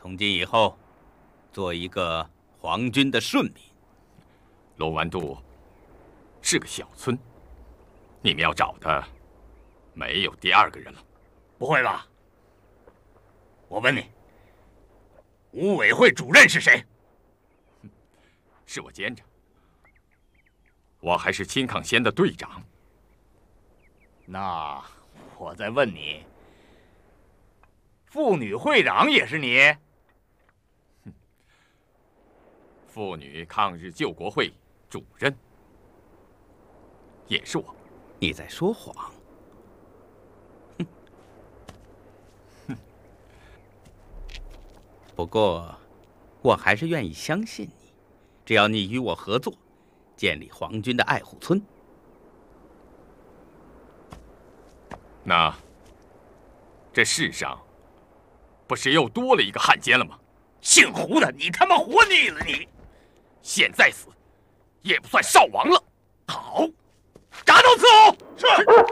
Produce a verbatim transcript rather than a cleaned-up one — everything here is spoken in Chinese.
从今以后，做一个皇军的顺民。 罗湾渡是个小村，你们要找的没有第二个人了。 不会吧？我问你，武委会主任是谁？ 是我监着。我还是青抗仙的队长。 那我再问你，妇女会长也是你？ 妇女抗日救国会主任也是我。 你在说谎。哼哼。不过，我还是愿意相信你，只要你与我合作，建立皇军的爱护村。 那这世上不是又多了一个汉奸了吗？ 姓胡的，你他妈活腻了你！ 现在死，也不算少亡了。 好，扎到伺候。是。